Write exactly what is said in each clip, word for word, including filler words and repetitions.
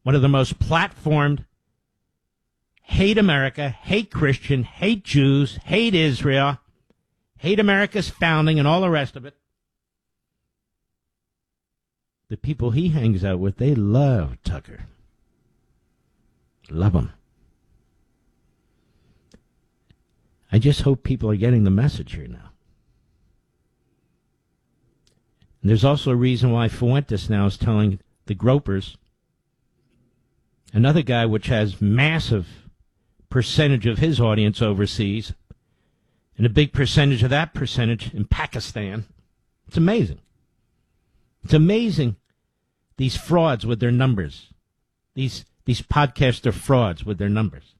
one of the most platformed, hate America, hate Christian, hate Jews, hate Israel, hate America's founding and all the rest of it. The people he hangs out with, they love Tucker. Love him. I just hope people are getting the message here now. And there's also a reason why Fuentes now is telling the Gropers, another guy which has massive percentage of his audience overseas, and a big percentage of that percentage in Pakistan. It's amazing. It's amazing, these frauds with their numbers. These these podcaster frauds with their numbers.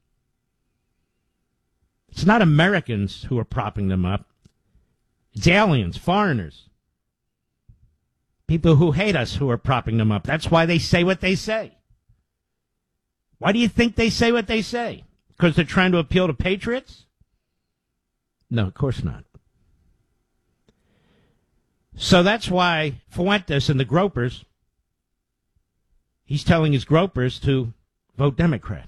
It's not Americans who are propping them up. It's aliens, foreigners, people who hate us who are propping them up. That's why they say what they say. Why do you think they say what they say? Because they're trying to appeal to patriots? No, of course not. So that's why Fuentes and the Gropers, he's telling his Gropers to vote Democrat.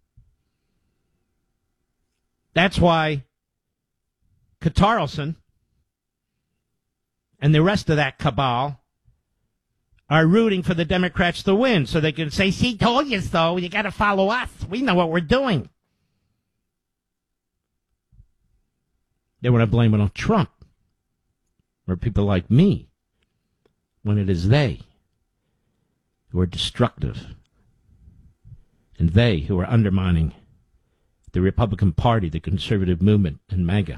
That's why Katarlson and the rest of that cabal are rooting for the Democrats to win so they can say, see, told you so, you got to follow us. We know what we're doing. They want to blame it on Trump or people like me when it is they who are destructive and they who are undermining the Republican Party, the conservative movement, and MAGA.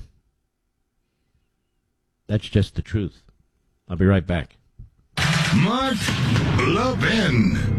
That's just the truth. I'll be right back. Mark Levin.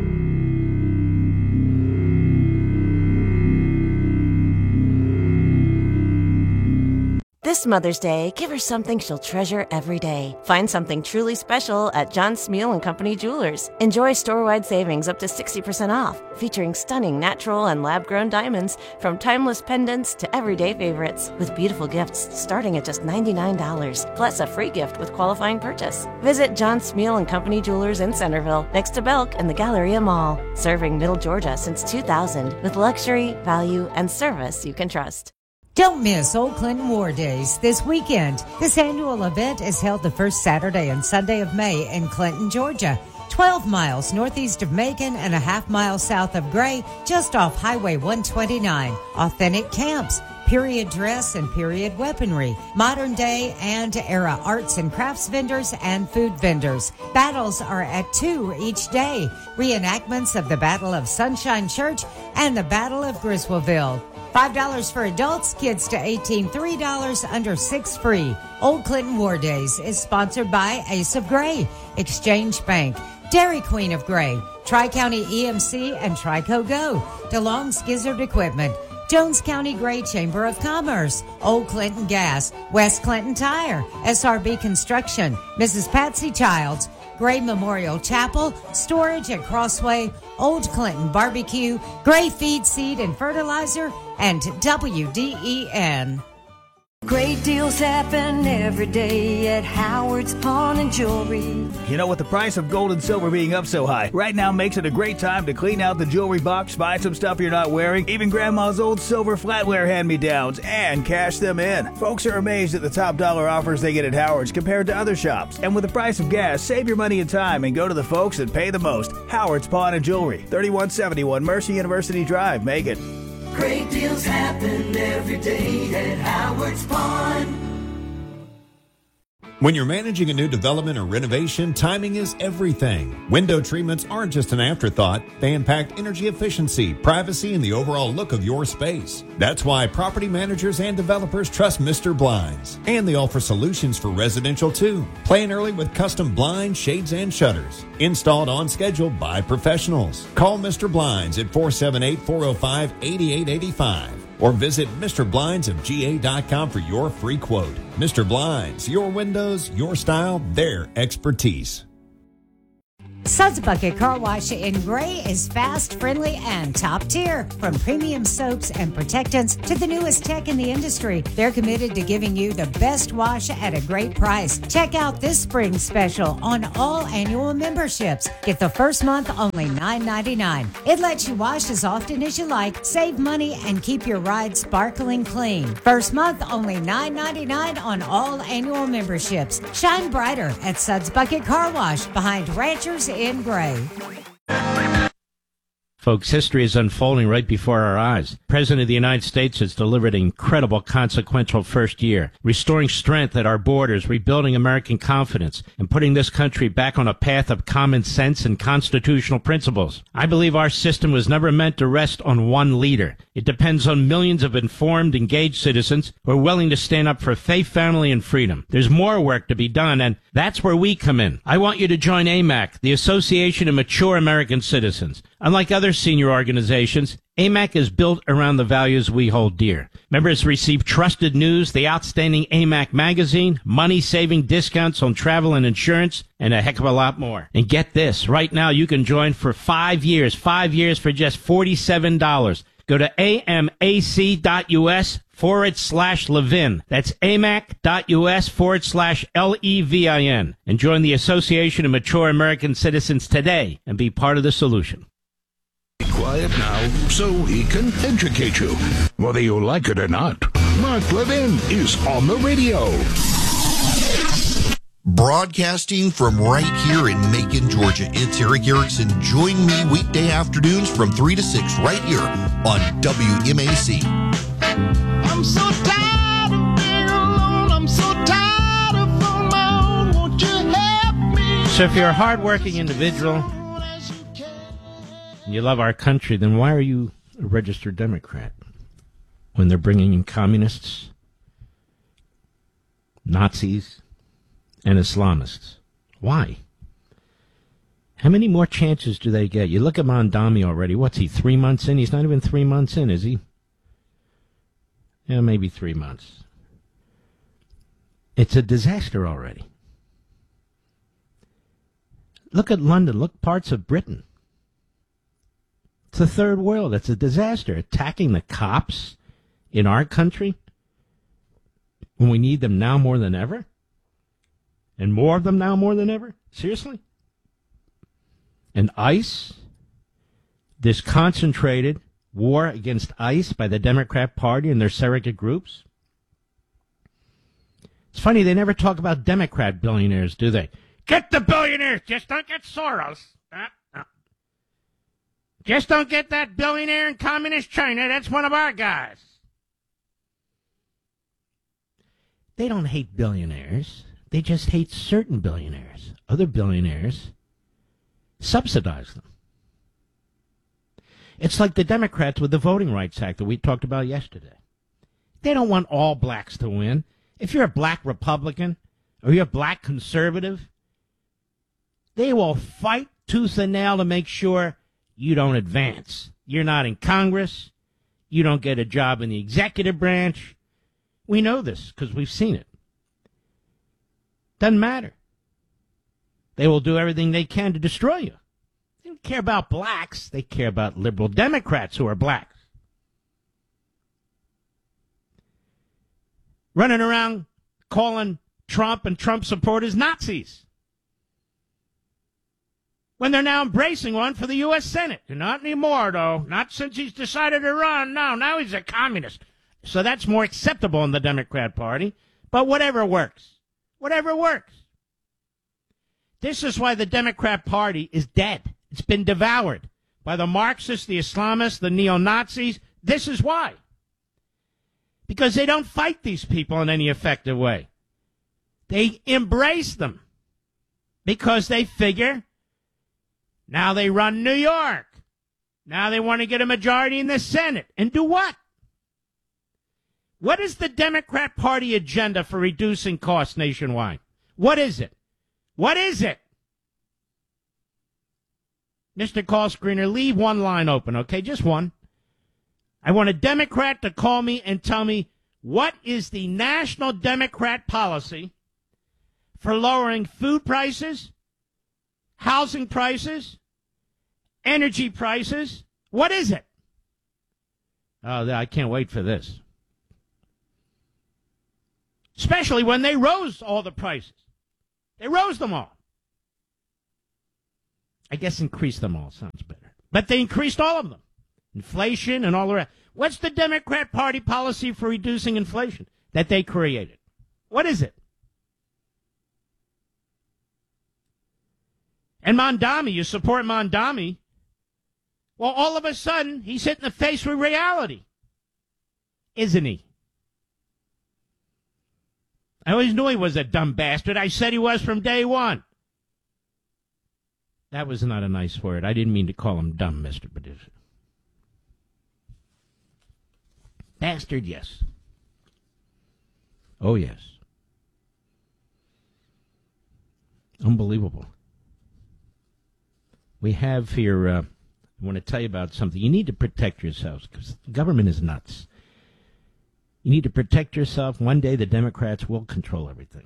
This Mother's Day, give her something she'll treasure every day. Find something truly special at John Smeal and Company Jewelers. Enjoy store-wide savings up to sixty percent off, featuring stunning natural and lab-grown diamonds from timeless pendants to everyday favorites, with beautiful gifts starting at just ninety-nine dollars, plus a free gift with qualifying purchase. Visit John Smeal and Company Jewelers in Centerville, next to Belk and the Galleria Mall. Serving Middle Georgia since two thousand, with luxury, value, and service you can trust. Don't miss Old Clinton War Days this weekend. This annual event is held the first Saturday and Sunday of May in Clinton, Georgia. twelve miles northeast of Macon and a half mile south of Gray, just off Highway one twenty-nine. Authentic camps, period dress and period weaponry, modern day and era arts and crafts vendors and food vendors. Battles are at two each day. Reenactments of the Battle of Sunshine Church and the Battle of Griswoldville. five dollars for adults, kids to eighteen, three dollars, under six free. Old Clinton War Days is sponsored by Ace of Gray, Exchange Bank, Dairy Queen of Gray, Tri-County E M C and Trico Go, DeLong's Gizzard Equipment, Jones County Gray Chamber of Commerce, Old Clinton Gas, West Clinton Tire, S R B Construction, Missus Patsy Childs, Gray Memorial Chapel, Storage at Crossway, Old Clinton Barbecue, Gray Feed, Seed, and Fertilizer, and W D E N. Great deals happen every day at Howard's Pawn and Jewelry. You know, with the price of gold and silver being up so high, right now makes it a great time to clean out the jewelry box, buy some stuff you're not wearing, even Grandma's old silver flatware hand-me-downs, and cash them in. Folks are amazed at the top dollar offers they get at Howard's compared to other shops. And with the price of gas, save your money and time and go to the folks that pay the most. Howard's Pawn and Jewelry, thirty-one seventy-one Mercy University Drive, Macon. Great deals happen every day at Howard's Pawn. When you're managing a new development or renovation, timing is everything. Window treatments aren't just an afterthought. They impact energy efficiency, privacy, and the overall look of your space. That's why property managers and developers trust Mister Blinds. And they offer solutions for residential too. Plan early with custom blinds, shades, and shutters. Installed on schedule by professionals. Call Mister Blinds at four seven eight, four oh five, eight eight eight five. Or visit Mister Blinds of G A dot com for your free quote. Mister Blinds, your windows, your style, their expertise. Suds Bucket Car Wash in Gray is fast, friendly, and top tier. From premium soaps and protectants to the newest tech in the industry, they're committed to giving you the best wash at a great price. Check out this spring special on all annual memberships. Get the first month only nine ninety-nine. It lets you wash as often as you like, save money, and keep your ride sparkling clean. First month only nine ninety-nine on all annual memberships. Shine brighter at Suds Bucket Car Wash behind Ranchers in Gray. Folks, history is unfolding right before our eyes. The President of the United States has delivered an incredible, consequential first year, restoring strength at our borders, rebuilding American confidence, and putting this country back on a path of common sense and constitutional principles. I believe our system was never meant to rest on one leader. It depends on millions of informed, engaged citizens who are willing to stand up for faith, family, and freedom. There's more work to be done, and that's where we come in. I want you to join A M A C, the Association of Mature American Citizens. Unlike other senior organizations, A M A C is built around the values we hold dear. Members receive trusted news, the outstanding A M A C magazine, money-saving discounts on travel and insurance, and a heck of a lot more. And get this, right now you can join for five years, five years for just forty-seven dollars. Go to amac.us forward slash Levin. That's amac.us forward slash L E V I N. And join the Association of Mature American Citizens today and be part of the solution. Be quiet now so he can educate you, whether you like it or not. Mark Levin is on the radio. Broadcasting from right here in Macon, Georgia, it's Eric Erickson. Join me weekday afternoons from three to six right here on W M A C. I'm so tired of being alone. I'm so tired of on my own. Won't you help me? So if you're a hardworking individual and you love our country, then why are you a registered Democrat when they're bringing in communists, Nazis, and Islamists? Why? How many more chances do they get? You look at Mondami already. What's he, three months in? He's not even three months in, is he? Yeah, maybe three months. It's a disaster already. Look at London. Look parts of Britain. It's the third world. It's a disaster. Attacking the cops in our country when we need them now more than ever? And more of them now more than ever? Seriously? And ICE, this concentrated war against ICE by the Democrat Party and their surrogate groups. It's funny, they never talk about Democrat billionaires, do they? Get the billionaires, just don't get Soros. Uh, uh. Just don't get that billionaire in communist China. That's one of our guys. They don't hate billionaires. They just hate certain billionaires. Other billionaires subsidize them. It's like the Democrats with the Voting Rights Act that we talked about yesterday. They don't want all blacks to win. If you're a black Republican or you're a black conservative, they will fight tooth and nail to make sure you don't advance. You're not in Congress. You don't get a job in the executive branch. We know this because we've seen it. Doesn't matter. They will do everything they can to destroy you. They don't care about blacks. They care about liberal Democrats who are blacks. Running around calling Trump and Trump supporters Nazis, when they're now embracing one for the U S Senate. Not anymore, though. Not since he's decided to run. No, now he's a communist. So that's more acceptable in the Democrat Party. But whatever works. Whatever works. This is why the Democrat Party is dead. It's been devoured by the Marxists, the Islamists, the neo-Nazis. This is why. Because they don't fight these people in any effective way. They embrace them because they figure now they run New York. Now they want to get a majority in the Senate. And do what? What is the Democrat Party agenda for reducing costs nationwide? What is it? What is it? Mister Call Screener, leave one line open, okay? Just one. I want a Democrat to call me and tell me what is the national Democrat policy for lowering food prices, housing prices, energy prices. What is it? Oh, I can't wait for this. Especially when they rose all the prices. They rose them all. I guess increased them all sounds better. But they increased all of them. Inflation and all the rest. What's the Democrat Party policy for reducing inflation that they created? What is it? And Mondami, you support Mondami. Well, all of a sudden, he's hit in the face with reality. Isn't he? I always knew he was a dumb bastard. I said he was from day one. That was not a nice word. I didn't mean to call him dumb, Mister Producer. Bastard, yes. Oh, yes. Unbelievable. We have here, uh, I want to tell you about something. You need to protect yourselves because the government is nuts. You need to protect yourself. One day the Democrats will control everything.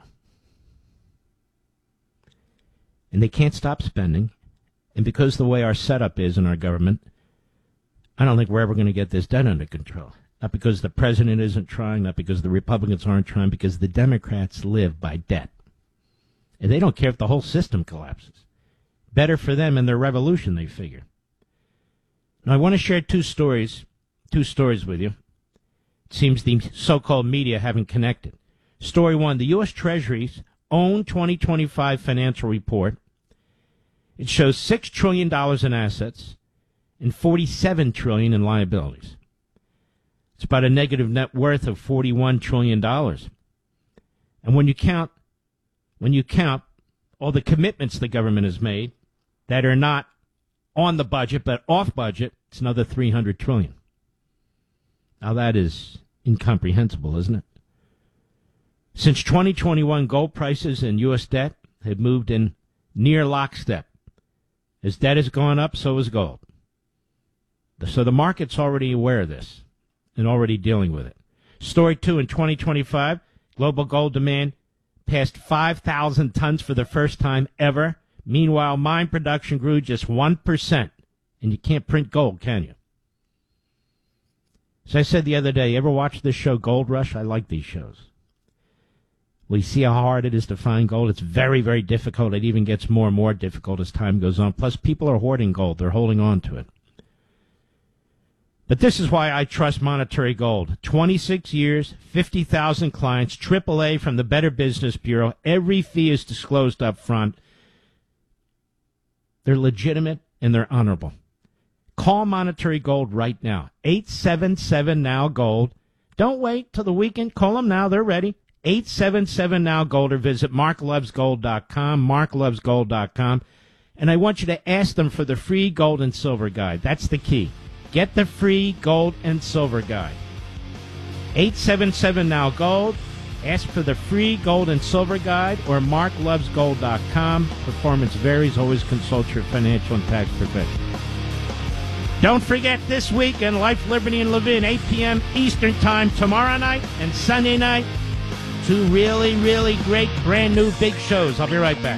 And they can't stop spending. And because the way our setup is in our government, I don't think we're ever going to get this debt under control. Not because the president isn't trying, not because the Republicans aren't trying, because the Democrats live by debt. And they don't care if the whole system collapses. Better for them and their revolution, they figure. Now, I want to share two stories, two stories with you. It seems the so-called media haven't connected. Story one, the U S Treasury's own twenty twenty-five financial report. It shows six trillion dollars in assets and forty-seven trillion dollars in liabilities. It's about a negative net worth of forty-one trillion dollars. And when you count, when you count all the commitments the government has made that are not on the budget but off budget, it's another three hundred trillion dollars. Now that is incomprehensible, isn't it? Since twenty twenty-one, gold prices and U S debt have moved in near lockstep. As debt has gone up, so has gold. So the market's already aware of this and already dealing with it. Story two, in twenty twenty-five, global gold demand passed five thousand tons for the first time ever. Meanwhile, mine production grew just one percent. And you can't print gold, can you? As I said the other day, you ever watch this show, Gold Rush? I like these shows. We see how hard it is to find gold. It's very, very difficult. It even gets more and more difficult as time goes on. Plus, people are hoarding gold. They're holding on to it. But this is why I trust Monetary Gold. twenty-six years, fifty thousand clients, triple A from the Better Business Bureau. Every fee is disclosed up front. They're legitimate and they're honorable. Call Monetary Gold right now. eight seven seven now gold. Don't wait till the weekend. Call them now. They're ready. eight seven seven now gold or visit mark loves gold dot com, mark loves gold dot com. And I want you to ask them for the free gold and silver guide. That's the key. Get the free gold and silver guide. eight seven seven now gold. Ask for the free gold and silver guide or mark loves gold dot com. Performance varies. Always consult your financial and tax professional. Don't forget this weekend, Life, Liberty, and Levin, eight p.m. Eastern Time tomorrow night and Sunday night. Two really, really great, brand new big shows. I'll be right back.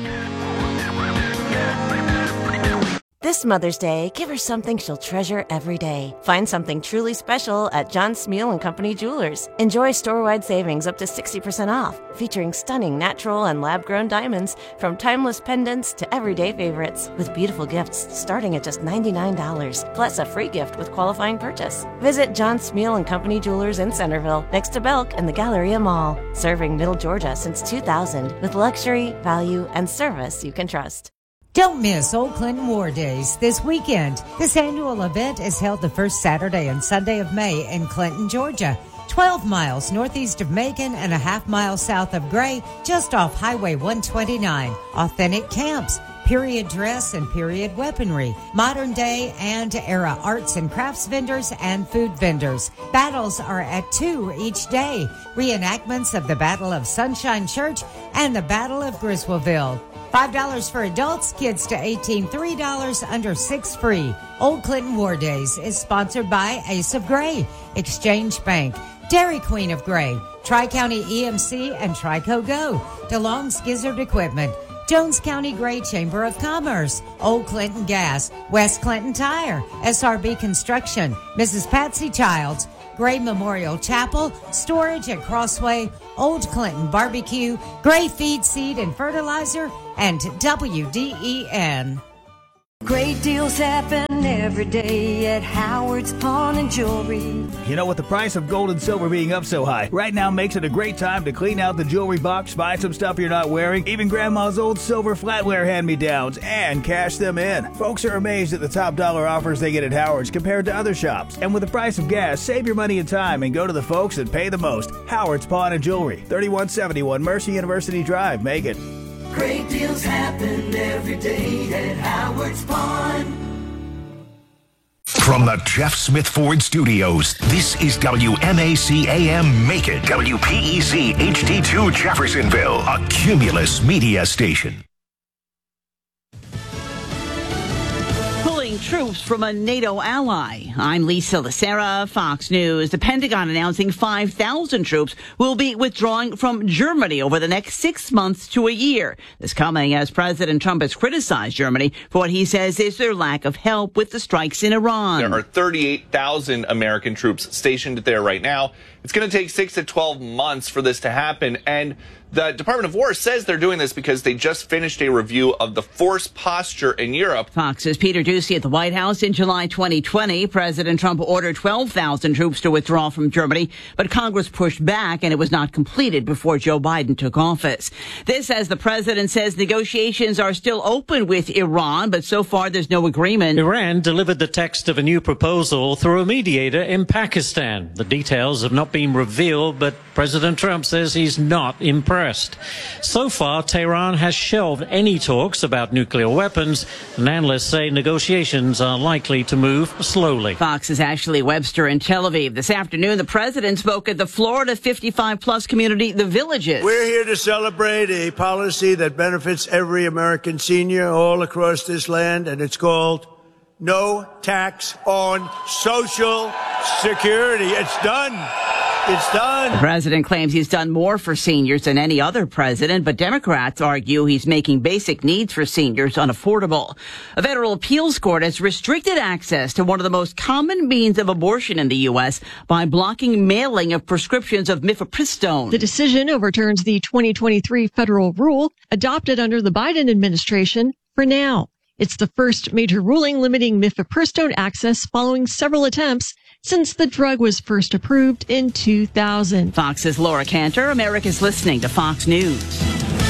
This Mother's Day, give her something she'll treasure every day. Find something truly special at John Smeal and Company Jewelers. Enjoy store-wide savings up to sixty percent off, featuring stunning natural and lab-grown diamonds from timeless pendants to everyday favorites, with beautiful gifts starting at just ninety-nine dollars, plus a free gift with qualifying purchase. Visit John Smeal and Company Jewelers in Centerville, next to Belk and the Galleria Mall. Serving Middle Georgia since two thousand, with luxury, value, and service you can trust. Don't miss Old Clinton War Days this weekend. This annual event is held the first Saturday and Sunday of May in Clinton, Georgia. twelve miles northeast of Macon and a half mile south of Gray, just off Highway one twenty-nine. Authentic camps, period dress and period weaponry, modern day and era arts and crafts vendors and food vendors. Battles are at two each day. Reenactments of the Battle of Sunshine Church and the Battle of Griswoldville. five dollars for adults, kids to eighteen, three dollars, under six free. Old Clinton War Days is sponsored by Ace of Gray, Exchange Bank, Dairy Queen of Gray, Tri-County E M C, and Trico Go, DeLong's Gizzard Equipment, Jones County Gray Chamber of Commerce, Old Clinton Gas, West Clinton Tire, S R B Construction, Missus Patsy Childs, Gray Memorial Chapel, Storage at Crossway, Old Clinton Barbecue, Gray Feed, Seed, and Fertilizer, and W D E N. Great deals happen every day at Howard's Pawn and Jewelry. You know, with the price of gold and silver being up so high, right now makes it a great time to clean out the jewelry box, buy some stuff you're not wearing, even Grandma's old silver flatware hand-me-downs, and cash them in. Folks are amazed at the top dollar offers they get at Howard's compared to other shops. And with the price of gas, save your money and time and go to the folks that pay the most. Howard's Pawn and Jewelry, thirty-one seventy-one Mercer University Drive, Macon. Great deals happen every day at Howard's Pawn. From the Jeff Smith Ford Studios, this is W M A C A M Macon, W P E C H D two Jeffersonville, a Cumulus media station. Pulling troops from a NATO ally. I'm Lisa Lacera, Fox News. The Pentagon announcing five thousand troops will be withdrawing from Germany over the next six months to a year. This coming as President Trump has criticized Germany for what he says is their lack of help with the strikes in Iran. There are thirty-eight thousand American troops stationed there right now. It's going to take six to twelve months for this to happen. And the Department of War says they're doing this because they just finished a review of the force posture in Europe. Fox's Peter Doocy at the White House. In July twenty twenty, President Trump ordered twelve thousand troops to withdraw from Germany, but Congress pushed back and it was not completed before Joe Biden took office. This, as the president says, negotiations are still open with Iran, but so far there's no agreement. Iran delivered the text of a new proposal through a mediator in Pakistan. The details have not been revealed, but President Trump says he's not impressed. So far, Tehran has shelved any talks about nuclear weapons, and analysts say negotiations are likely to move slowly. Fox's Ashley Webster in Tel Aviv. This afternoon, the president spoke at the Florida fifty-five plus community, The Villages. We're here to celebrate a policy that benefits every American senior all across this land, and it's called No Tax on Social Security. It's done. It's done. The president claims he's done more for seniors than any other president, but Democrats argue he's making basic needs for seniors unaffordable. A federal appeals court has restricted access to one of the most common means of abortion in the U S by blocking mailing of prescriptions of mifepristone. The decision overturns the twenty twenty-three federal rule adopted under the Biden administration for now. It's the first major ruling limiting mifepristone access following several attempts since the drug was first approved in two thousand. Fox's Laura Cantor. America's listening to Fox News.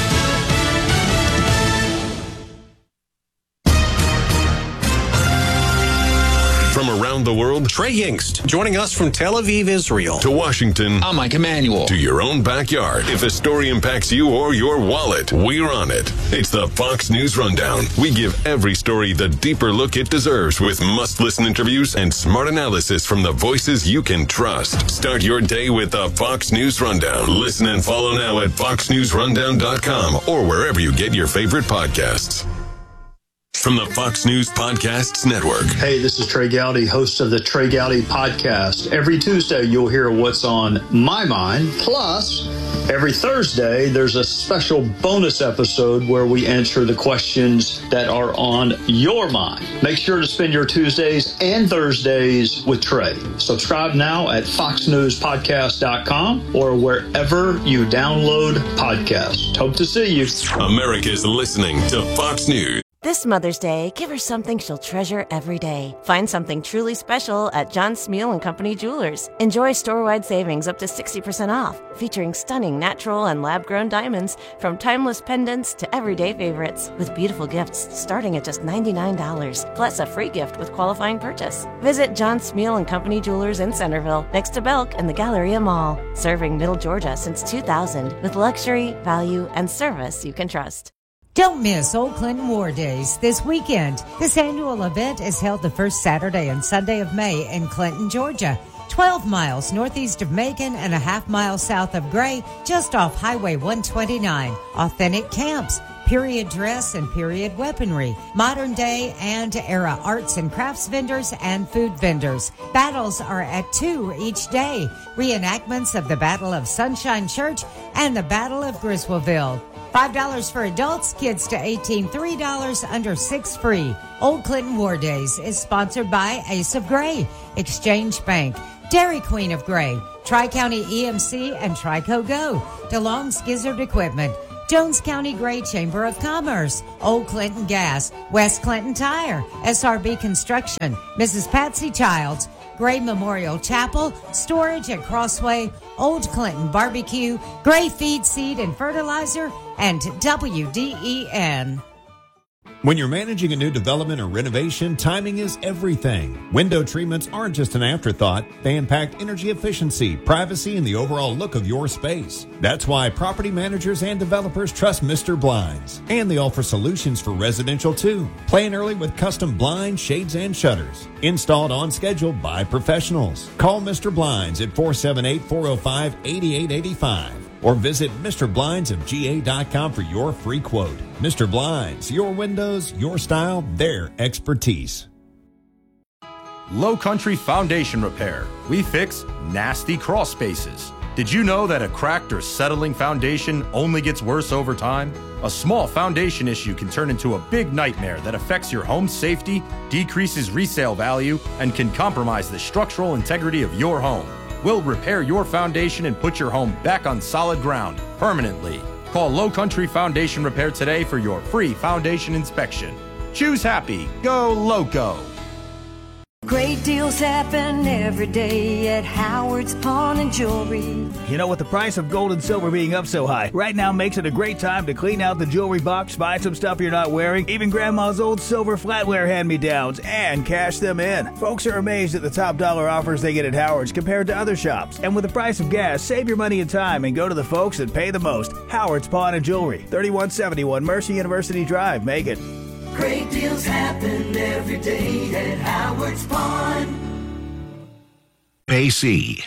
From around the world, Trey Yingst, joining us from Tel Aviv, Israel. To Washington, I'm Mike Emanuel. To your own backyard. If a story impacts you or your wallet, we're on it. It's the Fox News Rundown. We give every story the deeper look it deserves with must-listen interviews and smart analysis from the voices you can trust. Start your day with the Fox News Rundown. Listen and follow now at fox news rundown dot com or wherever you get your favorite podcasts. From the Fox News Podcasts Network. Hey, this is Trey Gowdy, host of the Trey Gowdy Podcast. Every Tuesday, you'll hear what's on my mind. Plus, every Thursday, there's a special bonus episode where we answer the questions that are on your mind. Make sure to spend your Tuesdays and Thursdays with Trey. Subscribe now at fox news podcast dot com or wherever you download podcasts. Hope to see you. America's listening to Fox News. This Mother's Day, give her something she'll treasure every day. Find something truly special at John Smeal and Company Jewelers. Enjoy store-wide savings up to sixty percent off, featuring stunning natural and lab-grown diamonds from timeless pendants to everyday favorites, with beautiful gifts starting at just ninety-nine dollars, plus a free gift with qualifying purchase. Visit John Smeal and Company Jewelers in Centerville, next to Belk and the Galleria Mall, serving Middle Georgia since two thousand, with luxury, value, and service you can trust. Don't miss Old Clinton War Days this weekend. This annual event is held the first Saturday and Sunday of May in Clinton, Georgia. twelve miles northeast of Macon and a half mile south of Gray, just off Highway one twenty-nine. Authentic camps, period dress and period weaponry, modern day and era arts and crafts vendors and food vendors. Battles are at two each day. Reenactments of the Battle of Sunshine Church and the Battle of Griswoldville. five dollars for adults, kids to eighteen, three dollars, under six free. Old Clinton War Days is sponsored by Ace of Gray, Exchange Bank, Dairy Queen of Gray, Tri-County E M C, and Trico Go, DeLong's Gizzard Equipment, Jones County Gray Chamber of Commerce, Old Clinton Gas, West Clinton Tire, S R B Construction, Missus Patsy Childs, Gray Memorial Chapel, Storage at Crossway, Old Clinton Barbecue, Gray Feed, Seed, and Fertilizer, and W D E N. When you're managing a new development or renovation, timing is everything. Window treatments aren't just an afterthought. They impact energy efficiency, privacy, and the overall look of your space. That's why property managers and developers trust Mister Blinds. And they offer solutions for residential too. Plan early with custom blinds, shades, and shutters. Installed on schedule by professionals. Call Mister Blinds at four seven eight, four oh five, eight eight eight five. Or visit Mister Blinds of G A dot com for your free quote. Mister Blinds, your windows, your style, their expertise. Low Country Foundation Repair. We fix nasty crawl spaces. Did you know that a cracked or settling foundation only gets worse over time? A small foundation issue can turn into a big nightmare that affects your home's safety, decreases resale value, and can compromise the structural integrity of your home. We'll repair your foundation and put your home back on solid ground permanently. Call Low Country Foundation Repair today for your free foundation inspection. Choose happy. Go Loco. Great deals happen every day at Howard's Pawn and Jewelry. You know, with the price of gold and silver being up so high, right now makes it a great time to clean out the jewelry box, find some stuff you're not wearing, even Grandma's old silver flatware hand-me-downs, and cash them in. Folks are amazed at the top dollar offers they get at Howard's compared to other shops. And with the price of gas, save your money and time and go to the folks that pay the most. Howard's Pawn and Jewelry, thirty-one seventy-one Mercer University Drive, Macon. Great deals happen every day at Howard's Pawn. A C.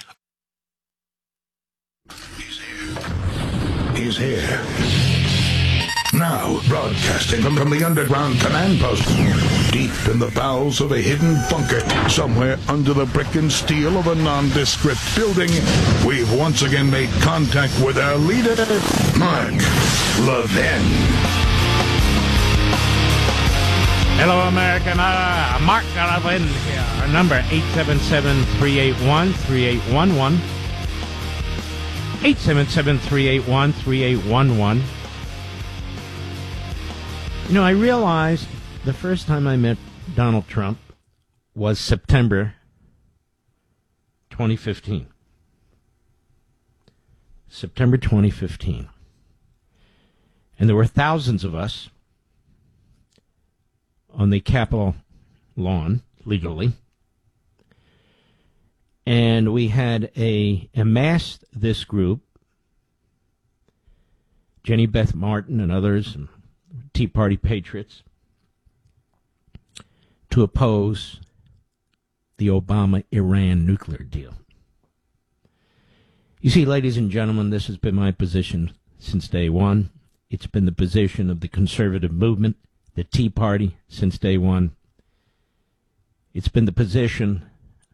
He's here. Now, broadcasting from, from the underground command post, deep in the bowels of a hidden bunker, somewhere under the brick and steel of a nondescript building, we've once again made contact with our leader, Mark Levin. Hello, America. Uh, Mark Levin here. Our number, eight seven seven, three eight one, three eight one one. eight seven seven, three eight one, three eight one one. You know, I realized the first time I met Donald Trump was September twenty fifteen. September twenty fifteen. And there were thousands of us on the Capitol lawn, legally. And we had a amassed this group, Jenny Beth Martin and others, and Tea Party patriots, to oppose the Obama-Iran nuclear deal. You see, ladies and gentlemen, this has been my position since day one. It's been the position of the conservative movement, the Tea Party, since day one. It's been the position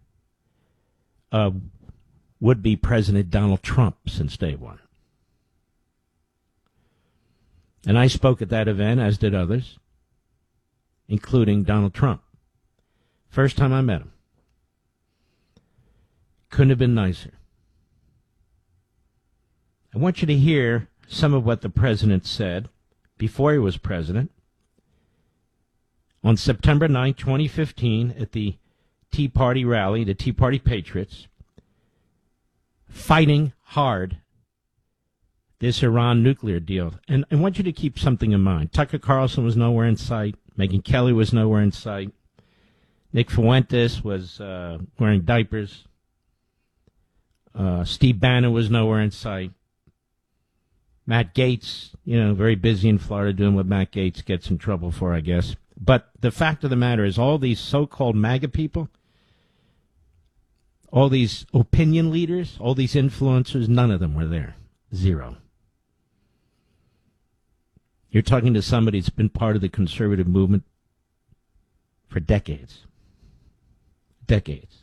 of would-be President Donald Trump since day one. And I spoke at that event, as did others, including Donald Trump. First time I met him. Couldn't have been nicer. I want you to hear some of what the president said before he was president on September ninth, twenty fifteen, at the Tea Party rally, the Tea Party Patriots, fighting hard this Iran nuclear deal. And I want you to keep something in mind. Tucker Carlson was nowhere in sight. Megyn Kelly was nowhere in sight. Nick Fuentes was uh, wearing diapers. Uh, Steve Bannon was nowhere in sight. Matt Gaetz, you know, very busy in Florida doing what Matt Gaetz gets in trouble for, I guess. But the fact of the matter is all these so-called MAGA people, all these opinion leaders, all these influencers, none of them were there. Zero. You're talking to somebody that's been part of the conservative movement for decades. Decades.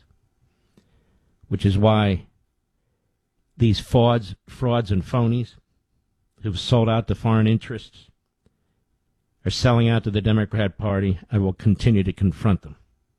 Which is why these frauds, frauds and phonies who've sold out to foreign interests are selling out to the Democrat Party, I will continue to confront them.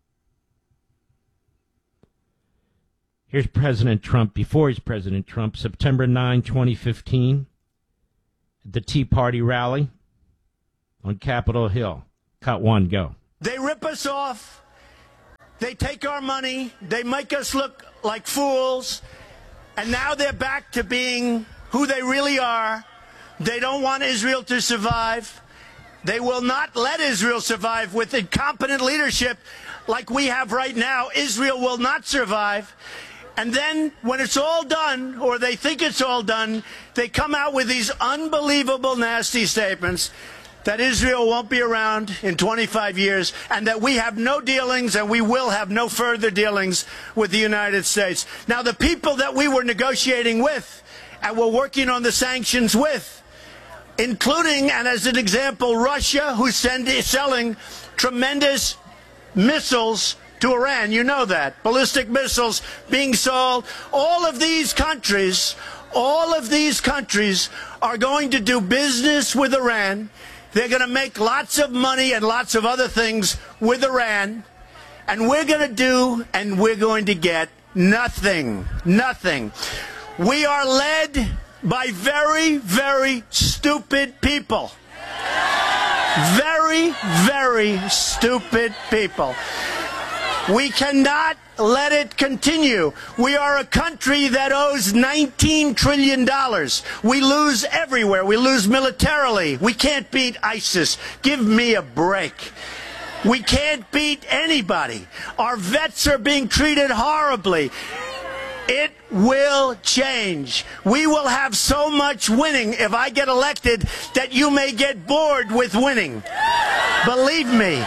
Here's President Trump, before he's President Trump, September ninth, twenty fifteen, at the Tea Party rally on Capitol Hill. Cut one, go. They rip us off. They take our money. They make us look like fools. And now they're back to being who they really are. They don't want Israel to survive. They will not let Israel survive with incompetent leadership like we have right now. Israel will not survive. And then when it's all done, or they think it's all done, they come out with these unbelievable, nasty statements that Israel won't be around in twenty-five years and that we have no dealings and we will have no further dealings with the United States. Now, the people that we were negotiating with and were working on the sanctions with, including, and as an example, Russia, who's send, selling tremendous missiles to Iran. You know that. Ballistic missiles being sold. All of these countries, all of these countries are going to do business with Iran. They're going to make lots of money and lots of other things with Iran. And we're going to do and we're going to get nothing. Nothing. We are led by very, very stupid people. Very, very stupid people. We cannot let it continue. We are a country that owes nineteen trillion dollars. We lose everywhere. We lose militarily. We can't beat ISIS. Give me a break. We can't beat anybody. Our vets are being treated horribly. It will change. We will have so much winning if I get elected that you may get bored with winning. Believe me.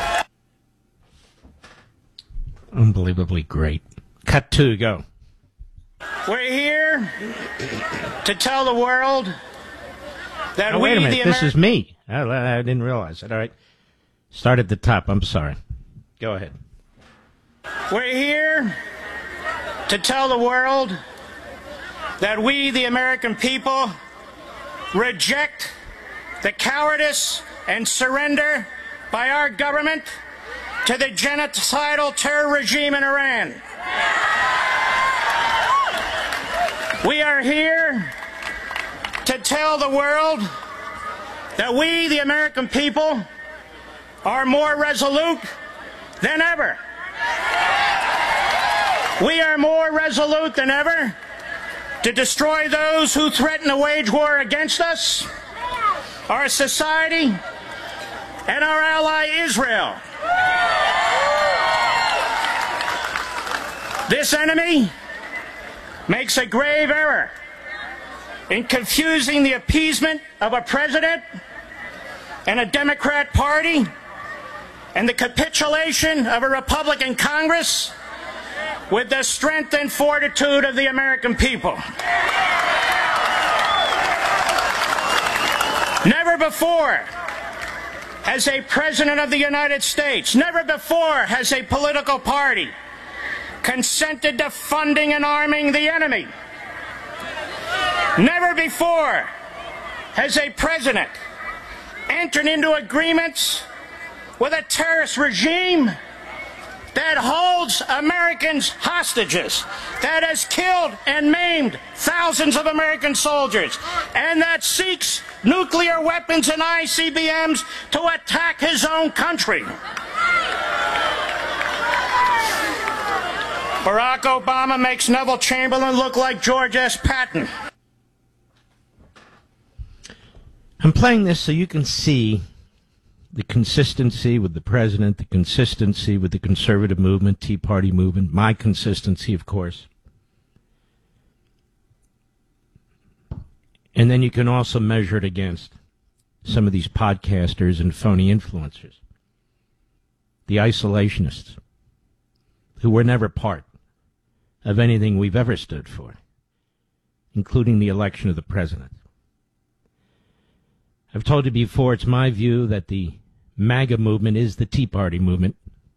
Unbelievably great. Cut two, go. We're here to tell the world that oh, we, wait a minute. the This Ameri- is me. I, I didn't realize it. All right. Start at the top. I'm sorry. Go ahead. We're here to tell the world that we, the American people, reject the cowardice and surrender by our government to the genocidal terror regime in Iran. We are here to tell the world that we, the American people, are more resolute than ever. We are more resolute than ever to destroy those who threaten to wage war against us, our society, and our ally Israel. This enemy makes a grave error in confusing the appeasement of a president and a Democrat Party and the capitulation of a Republican Congress with the strength and fortitude of the American people. Never before has a president of the United States, never before has a political party consented to funding and arming the enemy. Never before has a president entered into agreements with a terrorist regime that holds Americans hostages, that has killed and maimed thousands of American soldiers, and that seeks nuclear weapons and I C B Ms to attack his own country. Barack Obama makes Neville Chamberlain look like George S. Patton. I'm playing this so you can see the consistency with the president, the consistency with the conservative movement, Tea Party movement, my consistency, of course. And then you can also measure it against some of these podcasters and phony influencers, the isolationists, who were never part of anything we've ever stood for, including the election of the president. I've told you before, it's my view that the MAGA movement is the Tea Party movement.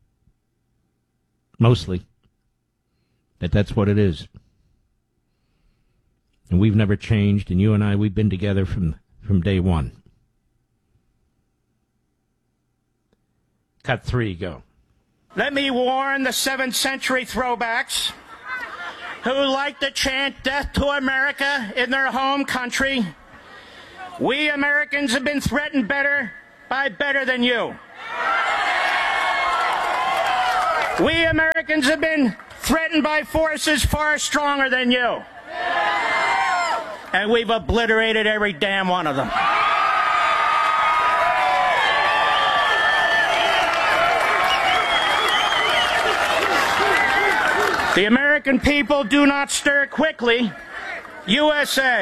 Mostly. That that's what it is. And we've never changed, and you and I, we've been together from from day one. Cut three, go. Let me warn the seventh century throwbacks who like to chant death to America in their home country. We Americans have been threatened better by better than you. We Americans have been threatened by forces far stronger than you. And we've obliterated every damn one of them. The American people do not stir quickly. U S A.